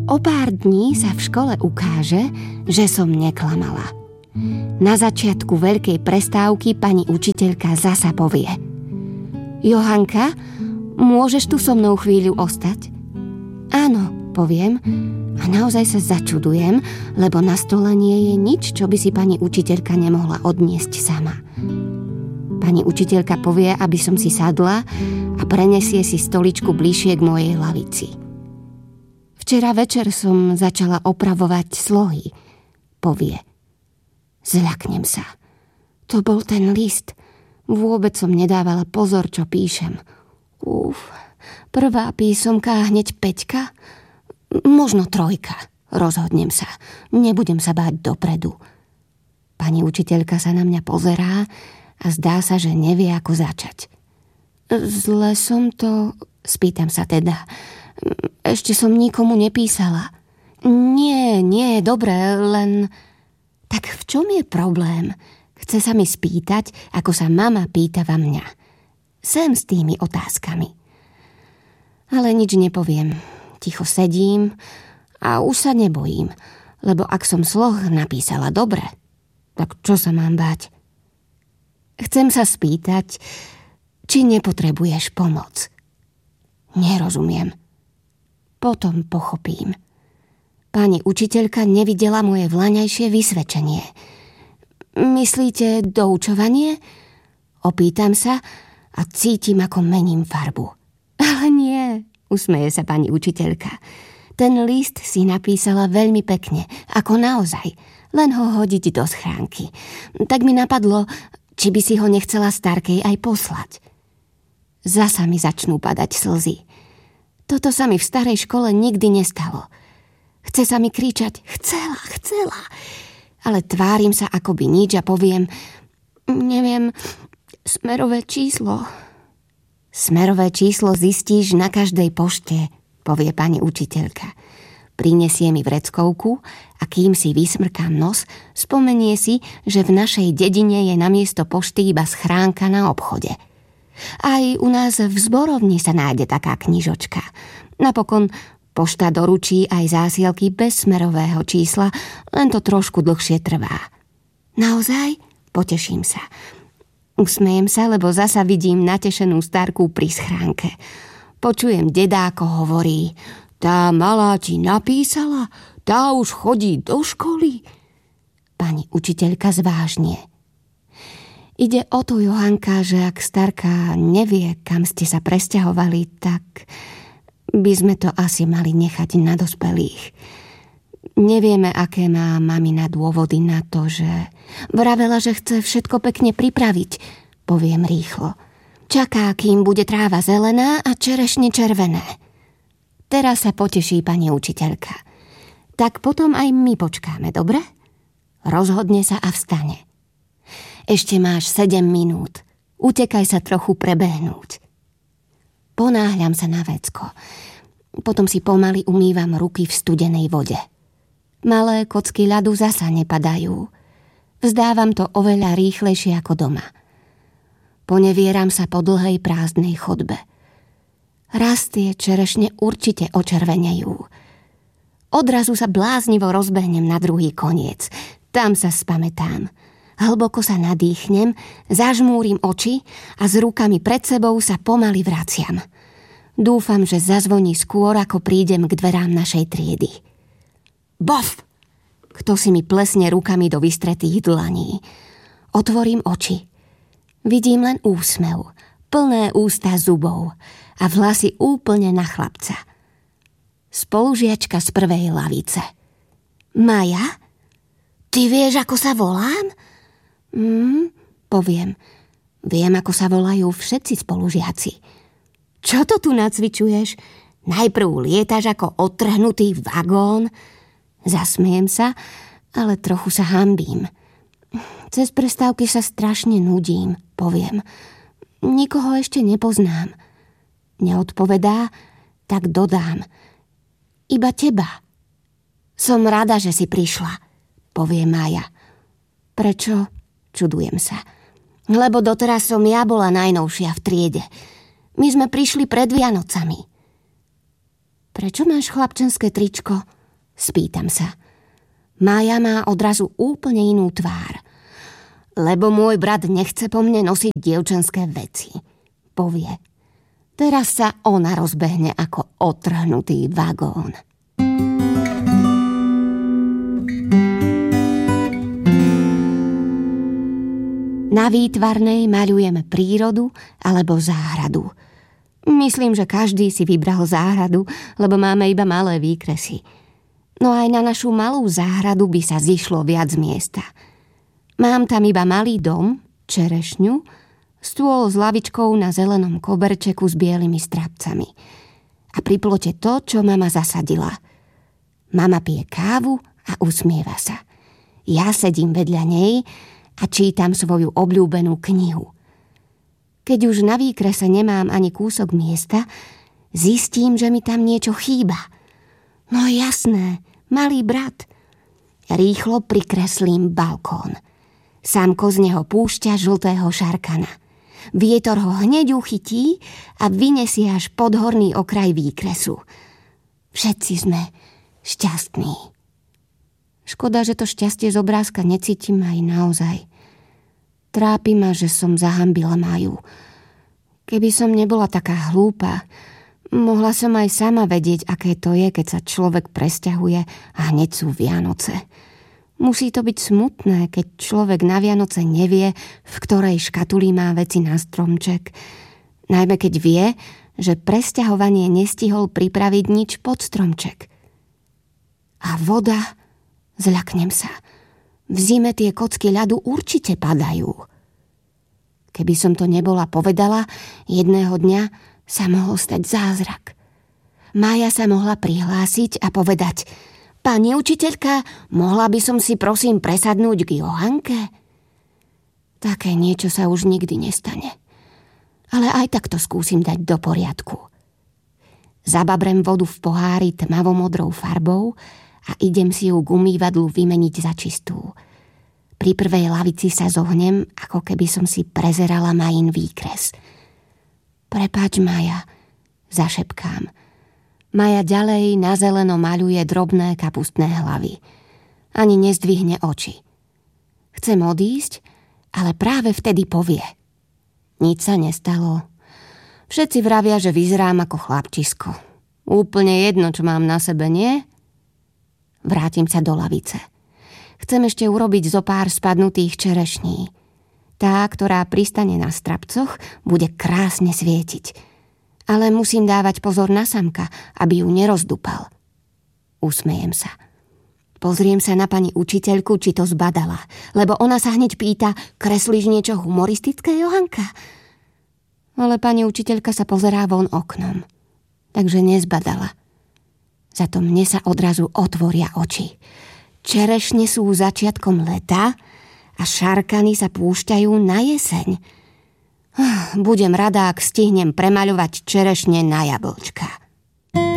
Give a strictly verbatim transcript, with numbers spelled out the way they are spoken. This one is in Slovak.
O pár dní sa v škole ukáže, že som neklamala. Na začiatku veľkej prestávky pani učiteľka zasa povie: Johanka, môžeš tu so mnou chvíľu ostať? Áno, poviem a naozaj sa začudujem, lebo na stole nie je nič, čo by si pani učiteľka nemohla odniesť sama. Pani učiteľka povie, aby som si sadla a prenesie si stoličku bližšie k mojej lavici. Včera večer som začala opravovať slohy, povie. Zľaknem sa. To bol ten list. Vôbec som nedávala pozor, čo píšem. Uf, prvá písomka a hneď päťka? Možno trojka. Rozhodnem sa. Nebudem sa báť dopredu. Pani učiteľka sa na mňa pozerá a zdá sa, že nevie, ako začať. Zle som to... Spýtam sa teda. Ešte som nikomu nepísala. Nie, nie, dobre, len... Tak v čom je problém? Chce sa mi spýtať, ako sa mama pýtava mňa. Sem s tými otázkami. Ale nič nepoviem. Ticho sedím a už sa nebojím, lebo ak som sloh napísala dobre, tak čo sa mám báť? Chcem sa spýtať, či nepotrebuješ pomoc. Nerozumiem. Potom pochopím. Pani učiteľka nevidela moje vlaňajšie vysvedčenie. Myslíte doučovanie? Opýtam sa a cítim, ako mením farbu. Ale nie, usmeje sa pani učiteľka. Ten list si napísala veľmi pekne, ako naozaj, len ho hodiť do schránky. Tak mi napadlo, či by si ho nechcela starkej aj poslať. Zasa mi začnú padať slzy. Toto sa mi v starej škole nikdy nestalo. Chce sa mi kričať, chcela, chcela. Ale tvárim sa akoby nič a poviem, neviem, smerové číslo. Smerové číslo zistíš na každej pošte, povie pani učiteľka. Prinesie mi vreckovku a kým si vysmrkám nos, spomenie si, že v našej dedine je namiesto pošty iba schránka na obchode. Aj u nás v zborovni sa nájde taká knižočka. Napokon pošta doručí aj zásielky bez smerového čísla, len to trošku dlhšie trvá. Naozaj? Poteším sa. Usmejem sa, lebo zasa vidím natešenú starku pri schránke. Počujem dedá, ako hovorí: Tá malá ti napísala? Tá už chodí do školy? Pani učiteľka zvážnie. Ide o to, Johanka, že ak starka nevie, kam ste sa presťahovali, tak by sme to asi mali nechať na dospelých. Nevieme, aké má mamina dôvody na to, že... Vravela, že chce všetko pekne pripraviť, poviem rýchlo. Čaká, kým bude tráva zelená a čerešne červené. Teraz sa poteší pani učiteľka. Tak potom aj my počkáme, dobre? Rozhodne sa a vstane. Ešte máš sedem minút. Utekaj sa trochu prebehnúť. Ponáhľam sa na vecko. Potom si pomaly umývam ruky v studenej vode. Malé kocky ľadu zasa nepadajú. Vzdávam to oveľa rýchlejšie ako doma. Ponevieram sa po dlhej prázdnej chodbe. Raz tie čerešne určite očervenejú. Odrazu sa bláznivo rozbehnem na druhý koniec. Tam sa spamätám. Hlboko sa nadýchnem, zažmúrim oči a s rukami pred sebou sa pomaly vraciam. Dúfam, že zazvoní skôr, ako prídem k dverám našej triedy. Bof! Kto si mi plesne rukami do vystretých dlaní. Otvorím oči. Vidím len úsmev, plné ústa zubov a vlasy úplne na chlapca. Spolužiačka z prvej lavice. Maja? Ty vieš, ako sa volám? Mm, poviem. Viem, ako sa volajú všetci spolužiaci. Čo to tu nacvičuješ? Najprv lietaš ako odtrhnutý vagón. Zasmejem sa, ale trochu sa hanbím. Cez prestávky sa strašne nudím, poviem. Nikoho ešte nepoznám. Neodpovedá, tak dodám. Iba teba. Som rada, že si prišla, povie Mája. Prečo? Čudujem sa. Lebo doteraz som ja bola najnovšia v triede. My sme prišli pred Vianocami. Prečo máš chlapčenské tričko? Spýtam sa. Mája má odrazu úplne inú tvár. Lebo môj brat nechce po mne nosiť dievčenské veci, povie. Teraz sa ona rozbehne ako otrhnutý vagón. Na výtvarnej maľujeme prírodu alebo záhradu. Myslím, že každý si vybral záhradu, lebo máme iba malé výkresy. No aj na našu malú záhradu by sa zišlo viac miesta. Mám tam iba malý dom, čerešňu, stôl s lavičkou na zelenom koberčeku s bielými strapcami. A pri plote to, čo mama zasadila. Mama pije kávu a usmieva sa. Ja sedím vedľa nej a čítam svoju obľúbenú knihu. Keď už na výkrese nemám ani kúsok miesta, zistím, že mi tam niečo chýba. No jasné, malý brat. Rýchlo prikreslím balkón. Samko z neho púšťa žltého šarkana. Vietor ho hneď uchytí a vyniesie až pod horný okraj výkresu. Všetci sme šťastní. Škoda, že to šťastie z obrázka necítim aj naozaj. Trápi ma, že som zahambila Máju. Keby som nebola taká hlúpa, mohla som aj sama vedieť, aké to je, keď sa človek presťahuje a hneď sú Vianoce. Musí to byť smutné, keď človek na Vianoce nevie, v ktorej škatuli má veci na stromček. Najmä keď vie, že presťahovanie nestihol pripraviť nič pod stromček. A voda... Zľaknem sa. V zime tie kocky ľadu určite padajú. Keby som to nebola povedala, jedného dňa sa mohol stať zázrak. Mája sa mohla prihlásiť a povedať: Pani učiteľka, mohla by som si prosím presadnúť k Johanke? Také niečo sa už nikdy nestane. Ale aj tak to skúsim dať do poriadku. Zababrem vodu v pohári tmavomodrou farbou a idem si ju k umývadlu vymeniť za čistú. Pri prvej lavici sa zohnem, ako keby som si prezerala Majin výkres. Prepáč, Maja, zašepkám. Maja ďalej na zeleno maľuje drobné kapustné hlavy. Ani nezdvihne oči. Chcem odísť, ale práve vtedy povie: Nič sa nestalo. Všetci vravia, že vyzerám ako chlapčisko. Úplne jedno, čo mám na sebe, nie? Vrátim sa do lavice. Chcem ešte urobiť zo pár spadnutých čerešní. Tá, ktorá pristane na strapcoch, bude krásne svietiť. Ale musím dávať pozor na Samka, aby ju nerozdupal. Usmejem sa. Pozriem sa na pani učiteľku, či to zbadala, lebo ona sa hneď pýta: Kreslíš niečo humoristické, Johanka? Ale pani učiteľka sa pozerá von oknom. Takže nezbadala. Za to mne sa odrazu otvoria oči. Čerešne sú začiatkom leta a šarkany sa púšťajú na jeseň. Budem rada, ak stihnem premaľovať čerešne na jablčka.